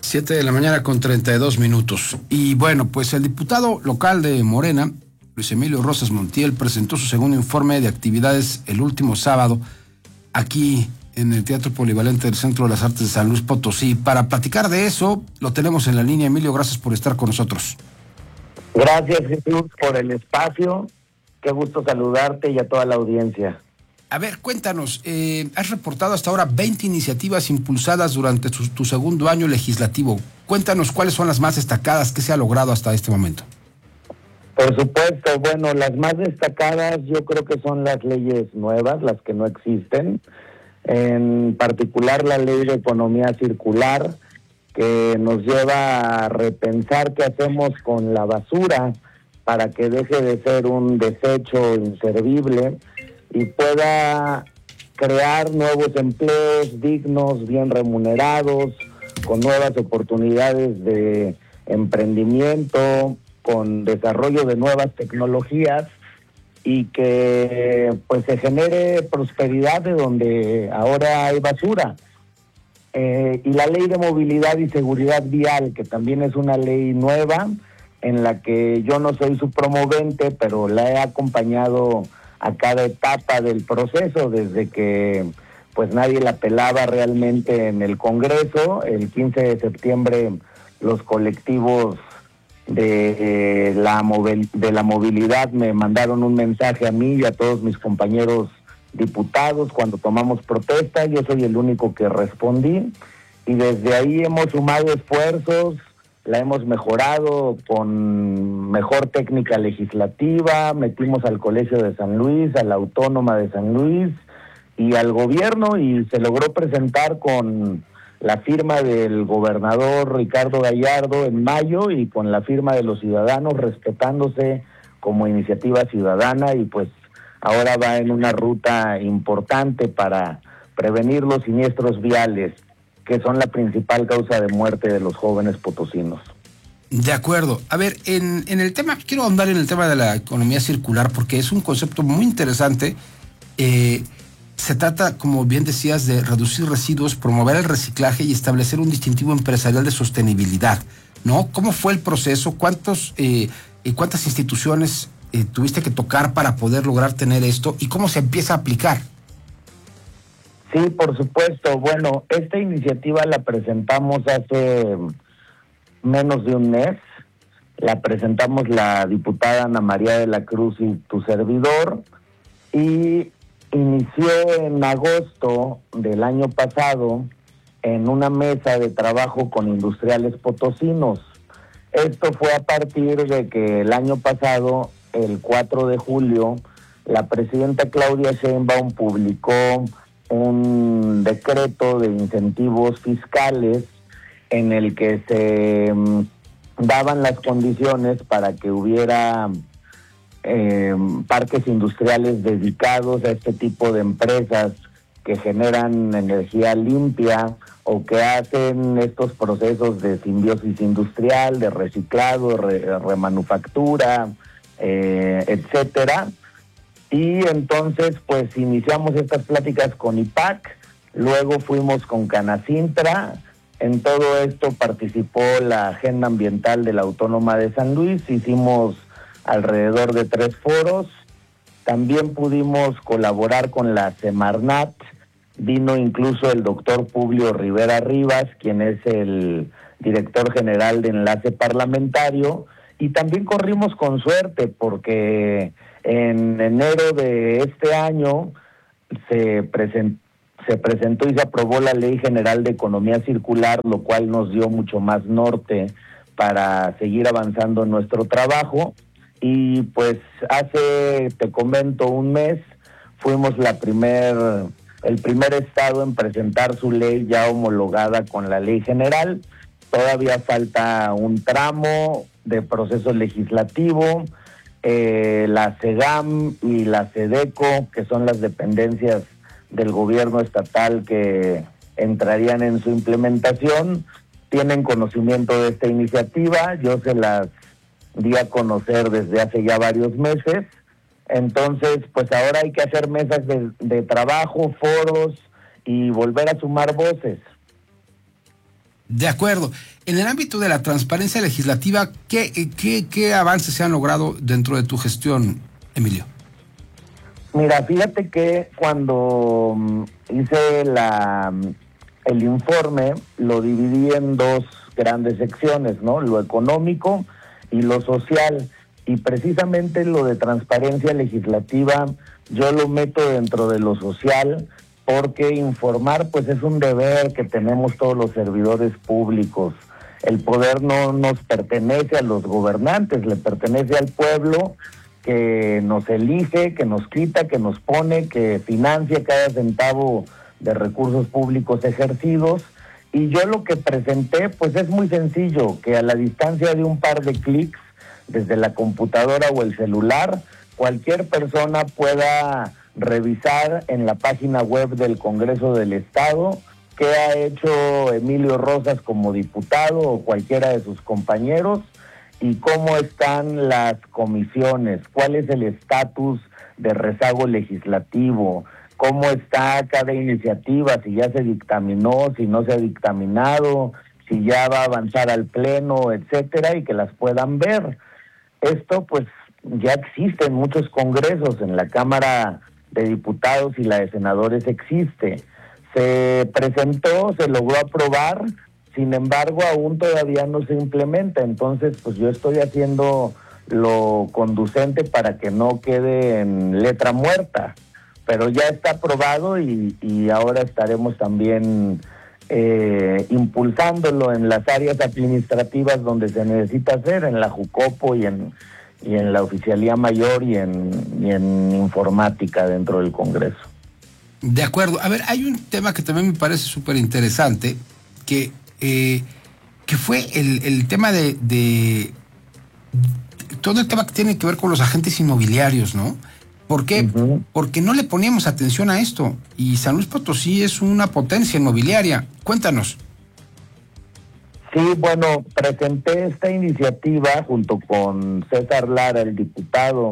7 de la mañana con 32 minutos. Y bueno, pues el diputado local de Morena, Luis Emilio Rosas Montiel, presentó su segundo informe de actividades el último sábado aquí en el Teatro Polivalente del Centro de las Artes de San Luis Potosí. Para platicar de eso, lo tenemos en la línea. Emilio, gracias por estar con nosotros. Gracias, Jesús, por el espacio. Qué gusto saludarte y a toda la audiencia. A ver, cuéntanos, has reportado hasta ahora 20 iniciativas impulsadas durante tu segundo año legislativo. Cuéntanos cuáles son las más destacadas, qué se ha logrado hasta este momento. Por supuesto, bueno, las más destacadas yo creo que son las leyes nuevas, las que no existen. En particular la ley de economía circular, que nos lleva a repensar qué hacemos con la basura para que deje de ser un desecho inservible y pueda crear nuevos empleos dignos, bien remunerados, con nuevas oportunidades de emprendimiento, con desarrollo de nuevas tecnologías y que pues se genere prosperidad de donde ahora hay basura. Y la ley de movilidad y seguridad vial, que también es una ley nueva, en la que yo no soy su promovente, pero la he acompañado a cada etapa del proceso, desde que pues nadie la pelaba realmente en el Congreso. El 15 de septiembre los colectivos de la movilidad me mandaron un mensaje a mí y a todos mis compañeros diputados cuando tomamos protesta. Yo soy el único que respondí y desde ahí hemos sumado esfuerzos, la hemos mejorado con mejor técnica legislativa, metimos al Colegio de San Luis, a la Autónoma de San Luis y al gobierno, y se logró presentar con la firma del gobernador Ricardo Gallardo en mayo y con la firma de los ciudadanos, respetándose como iniciativa ciudadana, y pues ahora va en una ruta importante para prevenir los siniestros viales, que son la principal causa de muerte de los jóvenes potosinos. De acuerdo. A ver, en el tema, quiero ahondar en el tema de la economía circular, porque es un concepto muy interesante. Se trata, como bien decías, de reducir residuos, promover el reciclaje y establecer un distintivo empresarial de sostenibilidad, ¿no? ¿Cómo fue el proceso? ¿Cuántas instituciones tuviste que tocar para poder lograr tener esto? ¿Y cómo se empieza a aplicar? Sí, por supuesto. Bueno, esta iniciativa la presentamos hace menos de un mes. La presentamos la diputada Ana María de la Cruz y tu servidor, y inició en agosto del año pasado en una mesa de trabajo con industriales potosinos. Esto fue a partir de que el año pasado, el 4 de julio, la presidenta Claudia Sheinbaum publicó un decreto de incentivos fiscales en el que se daban las condiciones para que hubiera parques industriales dedicados a este tipo de empresas que generan energía limpia o que hacen estos procesos de simbiosis industrial, de reciclado, remanufactura, etcétera. Y entonces pues iniciamos estas pláticas con IPAC, luego fuimos con Canacintra. En todo esto participó la Agenda Ambiental de la Autónoma de San Luis, hicimos alrededor de 3 foros. También pudimos colaborar con la Semarnat, vino incluso el doctor Publio Rivera Rivas, quien es el director general de Enlace Parlamentario, y también corrimos con suerte porque en enero de este año se presentó y se aprobó la Ley General de Economía Circular, lo cual nos dio mucho más norte para seguir avanzando en nuestro trabajo. Y pues hace, te comento, un mes fuimos el primer estado en presentar su ley ya homologada con la Ley General. Todavía falta un tramo de proceso legislativo. La SEGAM y la SEDECO, que son las dependencias del gobierno estatal que entrarían en su implementación, tienen conocimiento de esta iniciativa. Yo se las di a conocer desde hace ya varios meses. Entonces, pues ahora hay que hacer mesas de trabajo, foros y volver a sumar voces. De acuerdo. En el ámbito de la transparencia legislativa, ¿qué avances se han logrado dentro de tu gestión, Emilio? Mira, fíjate que cuando hice el informe, lo dividí en dos grandes secciones, ¿no? Lo económico y lo social. Y precisamente lo de transparencia legislativa yo lo meto dentro de lo social, porque informar pues es un deber que tenemos todos los servidores públicos. El poder no nos pertenece a los gobernantes, le pertenece al pueblo, que nos elige, que nos quita, que nos pone, que financia cada centavo de recursos públicos ejercidos. Y yo lo que presenté pues es muy sencillo, que a la distancia de un par de clics desde la computadora o el celular, cualquier persona pueda revisar en la página web del Congreso del Estado qué ha hecho Emilio Rosas como diputado o cualquiera de sus compañeros, y cómo están las comisiones, cuál es el estatus de rezago legislativo, cómo está cada iniciativa, si ya se dictaminó, si no se ha dictaminado, si ya va a avanzar al pleno, etcétera, y que las puedan ver. Esto pues ya existe en muchos congresos, en la Cámara de Diputados y la de Senadores existe. Se presentó, se logró aprobar, sin embargo aún todavía no se implementa. Entonces pues yo estoy haciendo lo conducente para que no quede en letra muerta, pero ya está aprobado y ahora estaremos también impulsándolo en las áreas administrativas donde se necesita hacer, en la Jucopo y en la Oficialía Mayor y en informática dentro del Congreso. De acuerdo. A ver, hay un tema que también me parece súper interesante, que fue el tema de todo el tema que tiene que ver con los agentes inmobiliarios, ¿no? ¿Por qué? Uh-huh. Porque no le poníamos atención a esto, y San Luis Potosí es una potencia inmobiliaria. Cuéntanos. Sí, bueno, presenté esta iniciativa junto con César Lara, el diputado,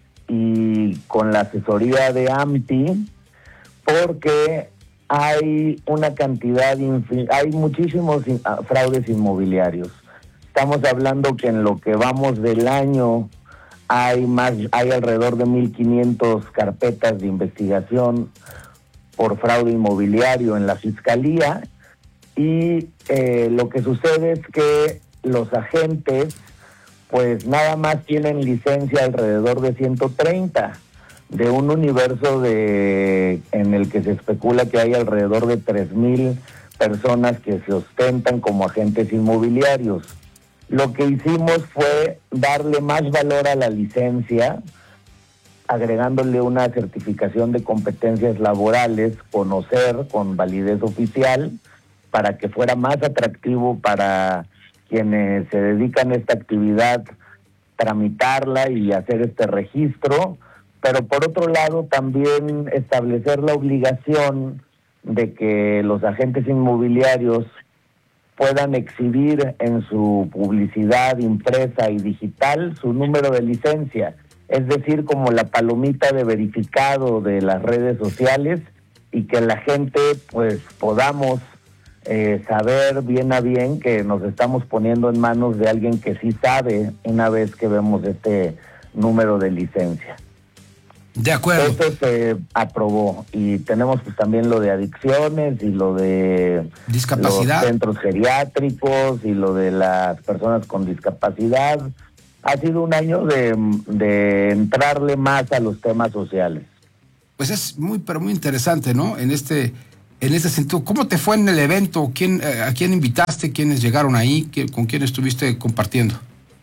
y con la asesoría de AMTI, porque hay una cantidad, hay muchísimos fraudes inmobiliarios. Estamos hablando que en lo que vamos del año hay alrededor de 1,500 carpetas de investigación por fraude inmobiliario en la Fiscalía, y lo que sucede es que los agentes pues nada más tienen licencia alrededor de 130, de un universo en el que se especula que hay alrededor de 3,000 personas que se ostentan como agentes inmobiliarios. Lo que hicimos fue darle más valor a la licencia, agregándole una certificación de competencias laborales, conocer con validez oficial, para que fuera más atractivo para quienes se dedican a esta actividad tramitarla y hacer este registro, pero por otro lado también establecer la obligación de que los agentes inmobiliarios puedan exhibir en su publicidad impresa y digital su número de licencia, es decir, como la palomita de verificado de las redes sociales, y que la gente pues podamos saber bien a bien que nos estamos poniendo en manos de alguien que sí sabe una vez que vemos este número de licencia. De acuerdo. Eso se aprobó, y tenemos pues también lo de adicciones y lo de discapacidad, los centros geriátricos y lo de las personas con discapacidad. Ha sido un año de entrarle más a los temas sociales. Pues es pero muy interesante, ¿no? En este sentido, ¿cómo te fue en el evento? ¿A quién invitaste? ¿Quiénes llegaron ahí? ¿Con quién estuviste compartiendo?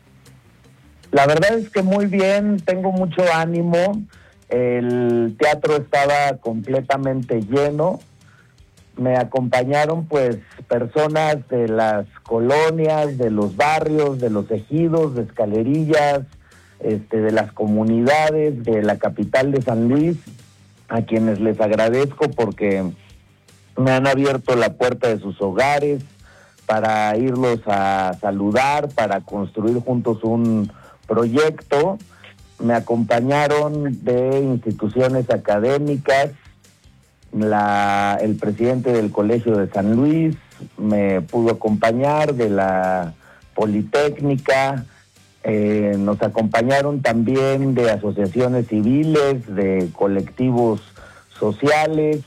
La verdad es que muy bien, tengo mucho ánimo. El teatro estaba completamente lleno. Me acompañaron pues personas de las colonias, de los barrios, de los ejidos, de Escalerillas, de las comunidades, de la capital de San Luis, a quienes les agradezco porque me han abierto la puerta de sus hogares para irlos a saludar, para construir juntos un proyecto. Me acompañaron de instituciones académicas, el presidente del Colegio de San Luis, me pudo acompañar, de la Politécnica, nos acompañaron también de asociaciones civiles, de colectivos sociales,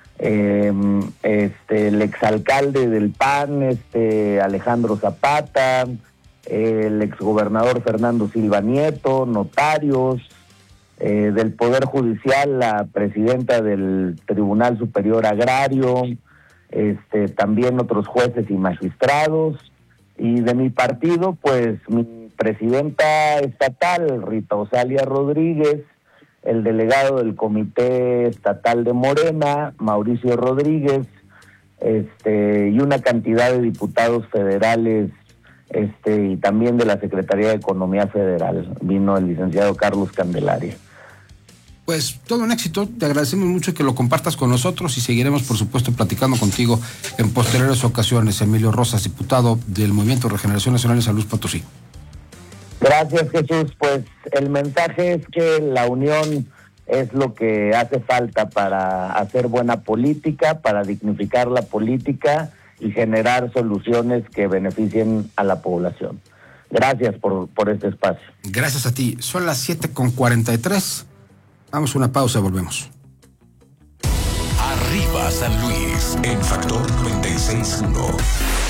el exalcalde del PAN, Alejandro Zapata, el exgobernador Fernando Silva Nieto, notarios, del Poder Judicial, la presidenta del Tribunal Superior Agrario, también otros jueces y magistrados, y de mi partido, pues mi presidenta estatal, Rita Osalia Rodríguez, el delegado del Comité Estatal de Morena, Mauricio Rodríguez, y una cantidad de diputados federales, y también de la Secretaría de Economía Federal, vino el licenciado Carlos Candelaria. Pues todo un éxito, te agradecemos mucho que lo compartas con nosotros y seguiremos, por supuesto, platicando contigo en posteriores ocasiones. Emilio Rosas, diputado del Movimiento de Regeneración Nacional en San Luis Potosí. Gracias, Jesús. Pues el mensaje es que la unión es lo que hace falta para hacer buena política, para dignificar la política y generar soluciones que beneficien a la población. Gracias por este espacio. Gracias a ti. Son las 7:43. Vamos a una pausa y volvemos. Arriba San Luis, en Factor 96.1.